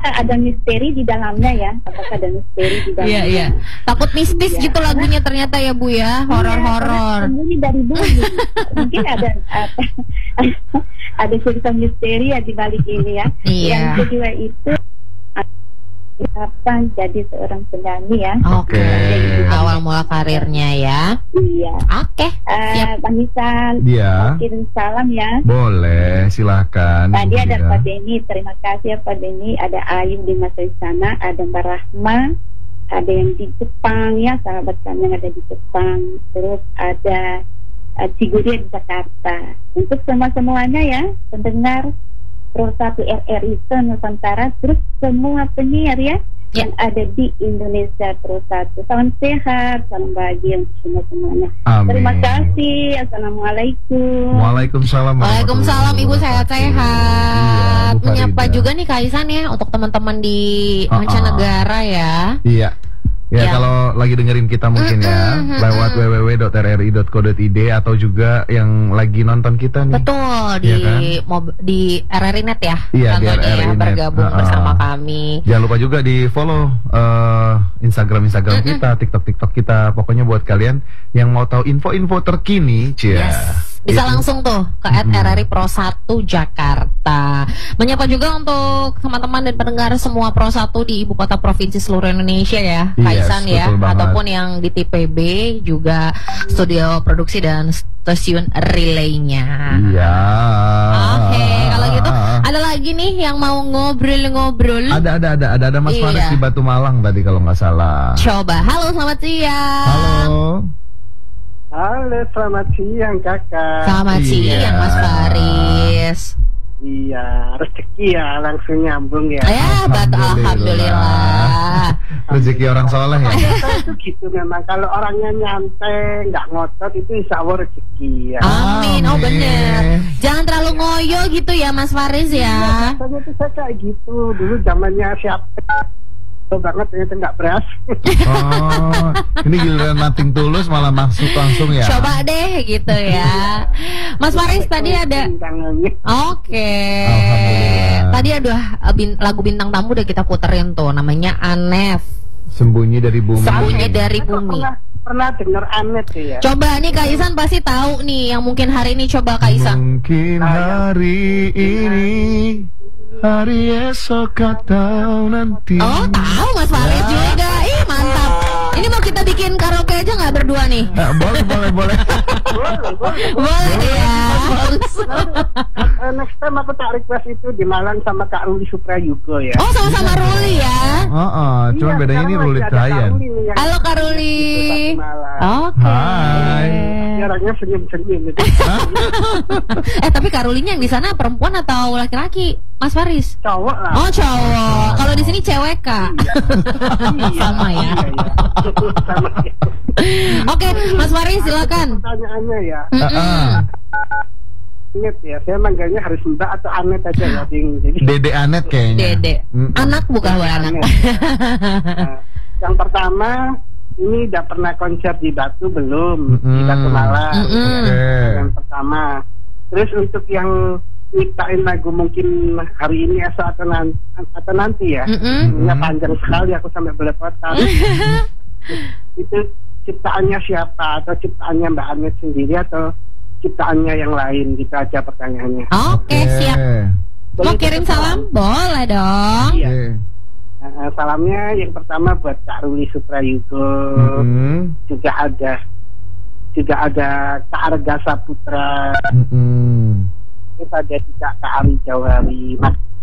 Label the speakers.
Speaker 1: ada misteri di dalamnya ya. Apakah ada misteri di dalamnya?
Speaker 2: Iya. Takut mistis gitu lagunya ternyata ya Bu ya, horor-horor.
Speaker 1: Ini dari bunyi. Mungkin ada cerita misteri ya di balik ini ya.
Speaker 2: Iya.
Speaker 1: Yang kedua itu kapan jadi seorang penyanyi ya.
Speaker 2: Oke. Awal mula karirnya ya.
Speaker 1: Iya.
Speaker 2: Oke.
Speaker 1: Bang Isan,
Speaker 3: Iya.
Speaker 1: kirim salam ya.
Speaker 3: Boleh, silakan.
Speaker 1: Tadi ada Pak Denny, terima kasih ya Pak Denny. Ada Ayu di masa di sana, ada Mbak Rahma, ada yang di Jepang ya, sahabat kami yang ada di Jepang. Terus ada Ciguria di Jakarta. Untuk semuanya ya, pendengar Pro 1 RRI Nusantara, terus semua penyiar ya yang ada di Indonesia Pro 1. Salam sehat, salam bahagia untuk semuanya.
Speaker 3: Amin.
Speaker 1: Terima kasih. Assalamualaikum.
Speaker 3: Waalaikumsalam.
Speaker 2: Waalaikumsalam Ibu sehat-sehat.
Speaker 3: Iya, Bu
Speaker 2: Menyapa
Speaker 3: Farida.
Speaker 2: juga nih Kak Isan ya untuk teman-teman di mancanegara ya.
Speaker 3: Iya. Ya,
Speaker 2: Ya.
Speaker 3: kalau lagi dengerin kita mungkin ya lewat www.rri.co.id atau juga yang lagi nonton kita nih.
Speaker 2: Betul
Speaker 3: Iya kan?
Speaker 2: di RRI Net ya.
Speaker 3: Iya, di
Speaker 2: contohnya
Speaker 3: RRI
Speaker 2: ya,
Speaker 3: Net.
Speaker 2: bergabung bersama kami.
Speaker 3: Jangan lupa juga di follow Instagram kita, TikTok kita. Pokoknya buat kalian yang mau tahu info-info terkini,
Speaker 2: Bisa
Speaker 3: Gitu.
Speaker 2: langsung tuh ke @RRI Pro 1 Jakarta. Menyapa juga untuk teman-teman dan pendengar semua Pro 1 di ibu kota provinsi seluruh Indonesia ya, Kaisan ya,
Speaker 3: betul banget.
Speaker 2: ataupun yang di TPB juga studio produksi dan stasiun relaynya.
Speaker 3: Iya.
Speaker 2: Oke, kalau gitu ada lagi nih yang mau ngobrol-ngobrol.
Speaker 3: Ada Mas
Speaker 2: Iya.
Speaker 3: Faris di Batu Malang tadi kalau nggak salah.
Speaker 2: Coba, halo selamat siang.
Speaker 4: Halo, selamat siang kakak.
Speaker 2: Selamat
Speaker 3: Iya.
Speaker 2: siang Mas Faris.
Speaker 4: Iya, rezeki ya langsung nyambung ya.
Speaker 2: Ya, alhamdulillah.
Speaker 3: Rezeki orang soleh ya.
Speaker 4: Saya itu gitu memang, kalau orangnya nyantai, nggak ngotot itu insya Allah rezeki ya.
Speaker 2: Amin. Oh
Speaker 3: Amin.
Speaker 2: bener. Jangan terlalu ngoyo gitu ya Mas Faris ya.
Speaker 4: Biasanya tuh saya kayak gitu, dulu zamannya siapa banget ternyata nggak beras.
Speaker 3: Oh, ini giliran nothing tulus malah masuk langsung ya.
Speaker 2: Coba deh gitu ya. Mas Faris tadi ada. Oke.
Speaker 3: Alhamdulillah.
Speaker 2: Tadi ada lagu bintang tamu udah kita puterin tuh, namanya Anef.
Speaker 3: Sembunyi dari bumi.
Speaker 2: Sembunyi dari bumi.
Speaker 4: Pernah dengar Anet ya?
Speaker 2: Coba nih Kak Isan pasti tahu nih yang mungkin hari ini, coba Kak Isan.
Speaker 3: Mungkin hari ini, hari esok atau nanti.
Speaker 2: Oh tahu Mas Faris juga. Ih mantap. Ini mau kita bikin karaoke aja nggak berdua nih?
Speaker 3: Boleh.
Speaker 4: Boleh.
Speaker 2: Boleh ya.
Speaker 4: Next time aku tak request itu di Malang sama Kak Ruli Suprayugo ya.
Speaker 2: Oh sama-sama Ruli ya.
Speaker 3: Cuma
Speaker 4: Iya,
Speaker 3: bedanya ini
Speaker 4: sekarang
Speaker 3: Ruli
Speaker 4: masih ada
Speaker 3: Krayan.
Speaker 4: Kak Ruli nih yang
Speaker 2: Halo Kak Ruli.
Speaker 4: di Malang.
Speaker 2: Oke.
Speaker 3: Hai.
Speaker 4: Dia orangnya senyum-senyum gitu.
Speaker 2: Tapi Kak Rulinya yang di sana perempuan atau laki-laki? Mas Faris?
Speaker 4: Cowok lah.
Speaker 2: Oh cowok. Kalau di sini cewek Kak. Sama ya.
Speaker 4: Sama ya.
Speaker 2: Oke, Mas Faris silakan.
Speaker 4: Pertanyaannya ya.
Speaker 2: Mm-mm.
Speaker 4: Anet ya, saya manggilnya harus Mbak atau Anet aja ya, Ding. Jadi
Speaker 3: Dede Anet kayaknya.
Speaker 2: Dede. Anak bukan anak.
Speaker 4: Anet. Nah, yang pertama, ini udah pernah konser di Batu belum? Di Batu Malang.
Speaker 3: Oke.
Speaker 4: Yang pertama. Terus untuk yang nyiptain lagu mungkin hari ini esok atau nanti ya. Ini panjang sekali, aku sampai belepotan. Itu ciptaannya siapa? Atau ciptaannya Mbak Anet sendiri atau ciptaannya yang lain? Gitu aja pertanyaannya.
Speaker 2: Oke, siap. Mau kirim salam? Boleh dong.
Speaker 4: Iya. Salamnya yang pertama buat Kak Ruli Suprayugo. Juga ada Kak Arga Saputra. Terus ada juga Kak Ari Jawari, Mas